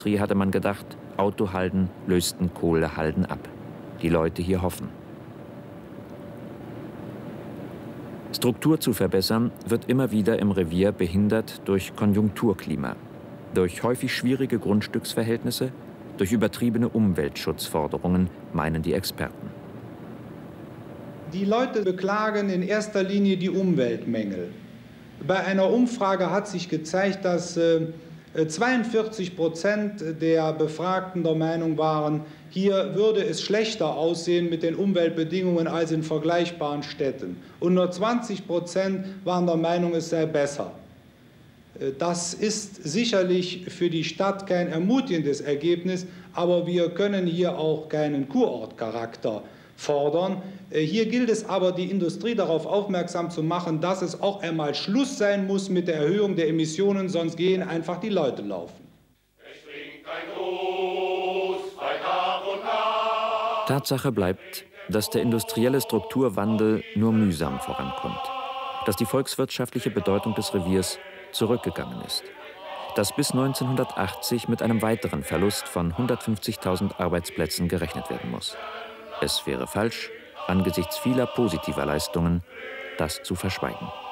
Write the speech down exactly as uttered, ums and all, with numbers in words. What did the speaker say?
hatte man gedacht, Autohalden lösten Kohlehalden ab. Die Leute hier hoffen. Struktur zu verbessern wird immer wieder im Revier behindert durch Konjunkturklima, durch häufig schwierige Grundstücksverhältnisse, durch übertriebene Umweltschutzforderungen, meinen die Experten. Die Leute beklagen in erster Linie die Umweltmängel. Bei einer Umfrage hat sich gezeigt, dass äh, zweiundvierzig Prozent der Befragten der Meinung waren, hier würde es schlechter aussehen mit den Umweltbedingungen als in vergleichbaren Städten. Und nur zwanzig Prozent waren der Meinung, es sei besser. Das ist sicherlich für die Stadt kein ermutigendes Ergebnis, aber wir können hier auch keinen Kurortcharakter fordern. Hier gilt es aber, die Industrie darauf aufmerksam zu machen, dass es auch einmal Schluss sein muss mit der Erhöhung der Emissionen, sonst gehen einfach die Leute laufen. Es klingt ein Gruß bei Tag und Nacht. Tatsache bleibt, dass der industrielle Strukturwandel nur mühsam vorankommt, dass die volkswirtschaftliche Bedeutung des Reviers zurückgegangen ist, dass bis neunzehnhundertachtzig mit einem weiteren Verlust von hundertfünfzigtausend Arbeitsplätzen gerechnet werden muss. Es wäre falsch, angesichts vieler positiver Leistungen, das zu verschweigen.